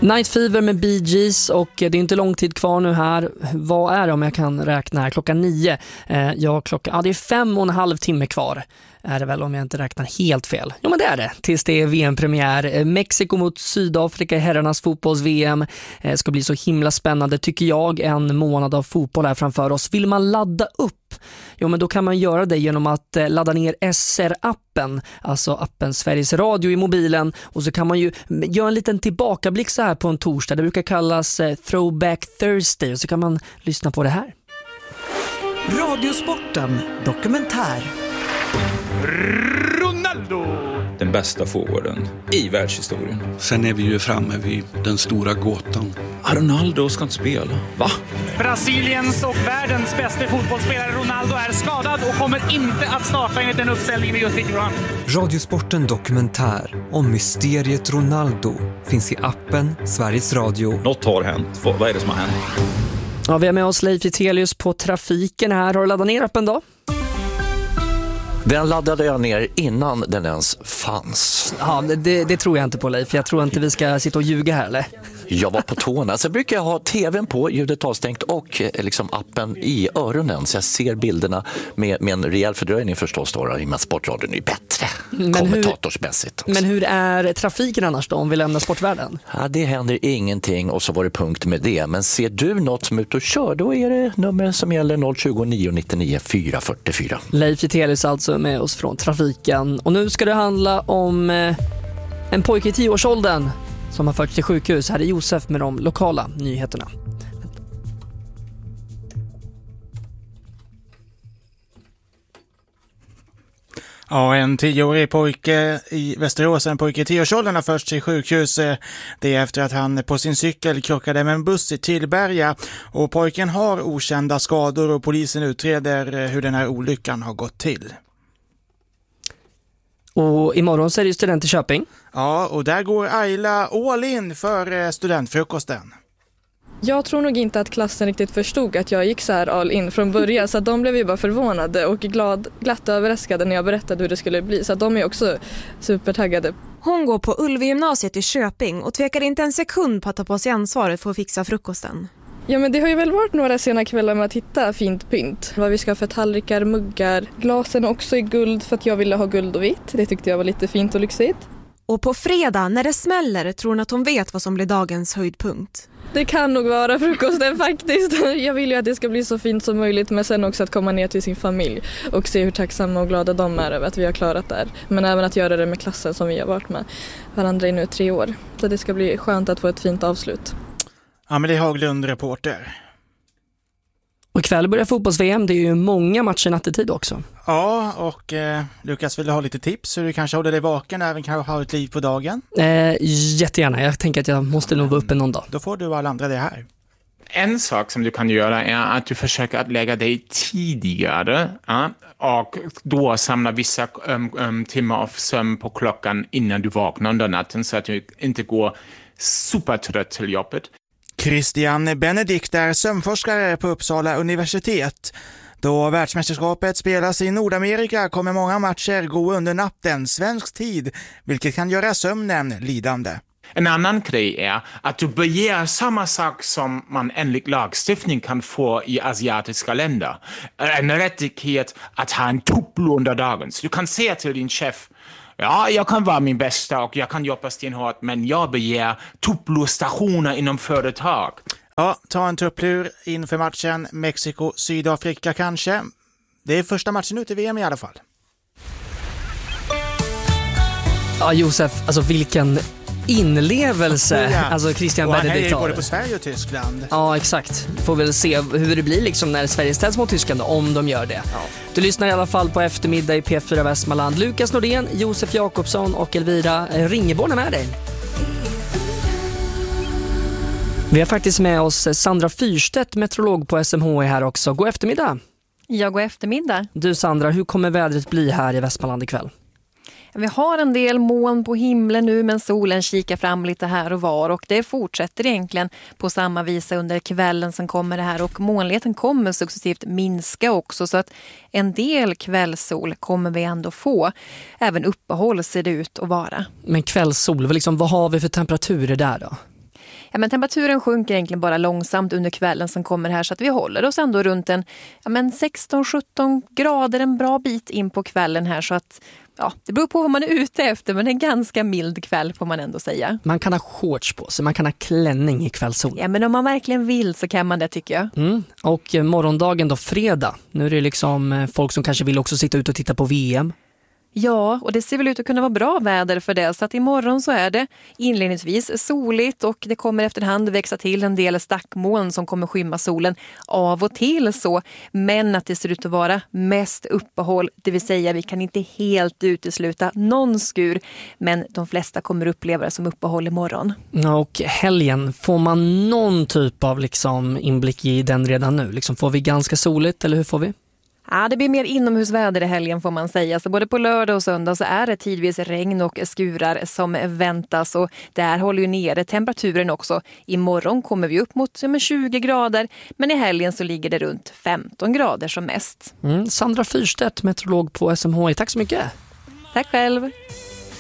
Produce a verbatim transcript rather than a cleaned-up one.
Night Fever med Bee Gees, och det är inte lång tid kvar nu här. Vad är det om jag kan räkna här? Klockan nio. Eh, ja, klockan, ja, det är fem och en halv timme kvar. Är det väl, om jag inte räknar helt fel. Jo, men det är det. Tills det är V M-premiär. Mexiko mot Sydafrika i herrarnas fotbolls-V M. Det ska bli så himla spännande, tycker jag. En månad av fotboll här framför oss. Vill man ladda upp? Jo, men då kan man göra det genom att ladda ner S R-appen. Alltså appen Sveriges Radio i mobilen. Och så kan man ju göra en liten tillbakablick så här på en torsdag. Det brukar kallas Throwback Thursday. Och så kan man lyssna på det här. Radiosporten dokumentär. Ronaldo! Den bästa forwarden i världshistorien. Sen är vi ju framme vid den stora gåtan. Ronaldo ska inte spela. Va? Brasiliens och världens bästa fotbollsspelare Ronaldo är skadad och kommer inte att starta enligt den uppställning vi just fick fram. Radiosporten dokumentär om mysteriet Ronaldo finns i appen Sveriges Radio. Något har hänt. Vad är det som har hänt? Ja, vi har med oss Leif Vitelius på trafiken här. Har du laddat ner appen då? Den laddade jag ner innan den ens fanns. Ja, det, det tror jag inte på, Leif. Jag tror inte vi ska sitta och ljuga här, eller? Jag var på tårna. Så brukar jag ha tvn på, ljudet avstängt och eh, liksom appen i öronen. Så jag ser bilderna med, med en rejäl fördröjning förstås. Då, i och med Sportradion är bättre, men kommentatorsmässigt. Hur, men hur är trafiken annars då, om vi lämnar sportvärlden? Ja, det händer ingenting och så var det punkt med det. Men ser du något som är ute och kör, då är det nummer som gäller noll tjugo nio nittionio fyra fyrtiofyra. Leif Vitelius alltså med oss från trafiken. Och nu ska det handla om eh, en pojke i tioårsåldern som har förts till sjukhus. Här är Josef med de lokala nyheterna. Ja, en tioårig pojke i Västerås, en pojke i tioårsåldern har förts till sjukhus. Det är efter att han på sin cykel krockade med en buss i Tillberga. Och pojken har okända skador och polisen utreder hur den här olyckan har gått till. Och imorgon så är det ju student i Köping. Ja, och där går Ayla all in för studentfrukosten. Jag tror nog inte att klassen riktigt förstod att jag gick så här all in från början. Så att de blev ju bara förvånade och glad, glatt överraskade när jag berättade hur det skulle bli. Så att de är också supertaggade. Hon går på Ulvegymnasiet i Köping och tvekar inte en sekund på att ta på sig ansvaret för att fixa frukosten. Ja, men det har ju väl varit några sena kvällar med att hitta fint pynt. Vad vi ska ha för tallrikar, muggar. Glasen också i guld för att jag ville ha guld och vitt. Det tyckte jag var lite fint och lyxigt. Och på fredag när det smäller tror hon att hon vet vad som blir dagens höjdpunkt. Det kan nog vara frukosten faktiskt. Jag vill ju att det ska bli så fint som möjligt, men sen också att komma ner till sin familj och se hur tacksamma och glada de är över att vi har klarat det här. Men även att göra det med klassen som vi har varit med varandra i nu tre år. Så det ska bli skönt att få ett fint avslut. Ja, men det är Haglund, reporter. Och ikväll börjar fotbolls-V M. Det är ju många matcher nattetid också. Ja, och eh, Lukas, vill du ha lite tips hur du kanske håller dig vaken även kan ha ett liv på dagen? Eh, jättegärna. Jag tänker att jag måste nog vara uppe någon dag. Då får du alla andra det här. En sak som du kan göra är att du försöker att lägga dig tidigare ja, och då samla vissa um, um, timmar av sömn på klockan innan du vaknar under natten så att du inte går supertrött till jobbet. Christian Benedikt är sömnforskare på Uppsala universitet. Då världsmästerskapet spelas i Nordamerika kommer många matcher gå under natten svensk tid, vilket kan göra sömnen lidande. En annan grej är att du begär samma sak som man enligt lagstiftning kan få i asiatiska länder. En rättighet att ha en tuplo under dagen. Så du kan säga till din chef: ja, jag kan vara min bästa och jag kan jobba stenhårt, men jag begär tuplo-stationer inom företag. Ja, ta en tupplur inför matchen Mexiko-Sydafrika kanske. Det är första matchen ut i V M i alla fall. Ja, Josef, alltså vilken inlevelse. Ja. Alltså Christian Benedikt. Han är både på Sverige och Tyskland. Ja, exakt. Får väl se hur det blir liksom när Sverige ställs mot Tyskland, om de gör det. Ja. Du lyssnar i alla fall på Eftermiddag i P fyra Västmanland. Lukas Nordén, Josef Jakobsson och Elvira Ringeborn är med dig. Vi har faktiskt med oss Sandra Fyrstedt, meteorolog på S M H I här också. God eftermiddag. Ja, god eftermiddag. Du Sandra, hur kommer vädret bli här i Västmanland ikväll? Vi har en del moln på himlen nu, men solen kikar fram lite här och var och det fortsätter egentligen på samma vis under kvällen som kommer det här, och molnigheten kommer successivt minska också, så att en del kvällssol kommer vi ändå få. Även uppehåll ser det ut att vara. Men kvällssol, liksom, vad har vi för temperaturer där då? Ja, men temperaturen sjunker egentligen bara långsamt under kvällen som kommer här, så att vi håller oss ändå runt en ja, men sexton sjutton grader en bra bit in på kvällen här, så att ja, det beror på vad man är ute efter, men det är en ganska mild kväll får man ändå säga. Man kan ha shorts på sig, man kan ha klänning i kvällssolen. Ja, men om man verkligen vill så kan man det, tycker jag. Mm. Och morgondagen då, fredag. Nu är det liksom folk som kanske vill också sitta ut och titta på V M. Ja, och det ser väl ut att kunna vara bra väder för det. Så att imorgon så är det inledningsvis soligt och det kommer efterhand växa till en del stackmoln som kommer skymma solen av och till så. Men att det ser ut att vara mest uppehåll, det vill säga vi kan inte helt utesluta någon skur. Men de flesta kommer uppleva det som uppehåll imorgon. Och helgen, får man någon typ av liksom inblick i den redan nu? Liksom, får vi ganska soligt eller hur får vi? Ja, det blir mer inomhusväder i helgen får man säga. Så både på lördag och söndag så är det tidvis regn och skurar som väntas. Och där håller ju nere temperaturen också. Imorgon kommer vi upp mot tjugo grader. Men i helgen så ligger det runt femton grader som mest. Mm, Sandra Fyrstedt, meteorolog på S M H I. Tack så mycket. Tack själv.